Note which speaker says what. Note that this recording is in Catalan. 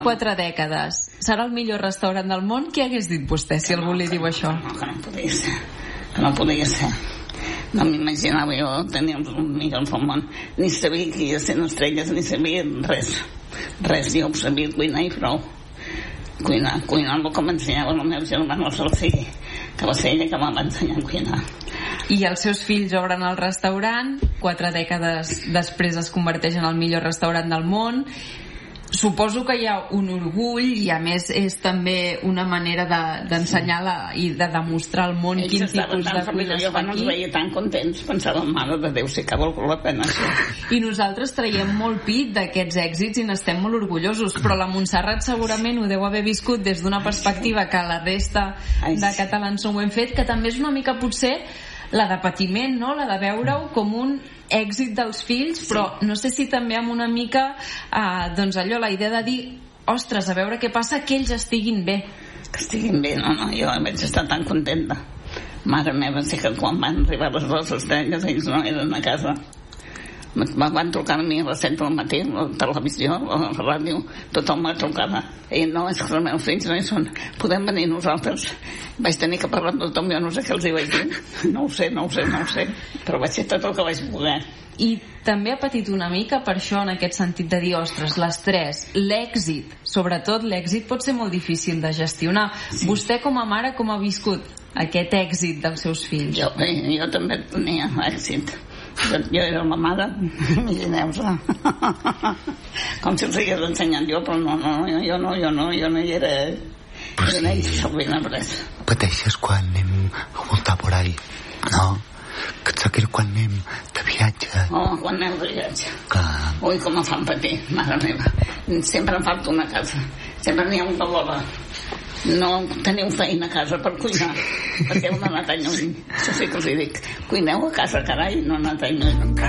Speaker 1: 4 dècades. Serà el millor restaurant del món? Què hagués dit vostè si algú li diu això?
Speaker 2: Que no podia ser. Que no podia ser. No m'imaginava jo tenir els millors del món. Ni sabia que hi havia estrelles, ni sabia res. Res, jo sabia cuinar i prou. Cuinar com ensenyava el meu germà, no se'l sigui, que va ser ella que m'ha ensenyat a cuinar.
Speaker 1: I els seus fills obren el restaurant, 4 dècades després es converteix en el millor restaurant del món. Suposo que hi ha un orgull i a més és també una manera d'ensenyar i de demostrar al món quin tipus de cuina es fa aquí.
Speaker 2: Jo els veia tan contents, pensava, mare de Déu, si que val la pena això.
Speaker 1: I nosaltres traiem molt pit d'aquests èxits i n'estem molt orgullosos, però la Montserrat segurament ho deu haver viscut des d'una perspectiva que la resta de catalans no ho hem fet, que també és una mica potser la de patiment, no? La de veure-ho com un èxit dels fills, però no sé si també amb una mica doncs allò, la idea de dir ostres, a veure què passa, que ells estiguin bé.
Speaker 2: Que estiguin bé, no, jo vaig estar tan contenta. Mare meva, sí que quan van arribar les 2 estrelles ells no eren a casa. Van trucar a mi a les 7 del matí, la televisió, la ràdio, tothom me trucava. I no, és que els meus fills no hi són. Podem venir nosaltres? Vaig tenir que parlar amb tothom, jo no sé què els hi vaig dir. No ho sé. Però vaig fer tot el que vaig poder.
Speaker 1: I també ha patit una mica per això, en aquest sentit de dir, ostres, l'estrès, l'èxit, sobretot l'èxit pot ser molt difícil de gestionar. Sí. Vostè com a mare com ha viscut aquest èxit dels seus fills?
Speaker 2: Jo també tenia èxit. Jo era la mare, imagineu-se. Com si els hagués ensenyat jo, però jo no hi era.
Speaker 3: Però sí, pateixes quan anem a voltar por ahí, no? Que et sap greu quan anem de viatge.
Speaker 2: Quan anem de viatge.
Speaker 3: Clar.
Speaker 2: Ui, com em fan patir, mare meva. Sempre em falta una casa. Sempre n'hi ha un valor. No teniu feina a casa per cuinar, perquè heu d'anar tan lluny. Això sí que els hi dic. Cuineu a casa, carai, no anar tan lluny.